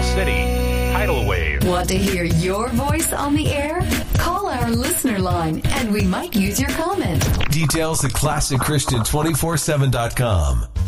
City. Tidal Wave. Want to hear your voice on the air? Call our listener line and we might use your comment. Details at ClassicChristian247.com.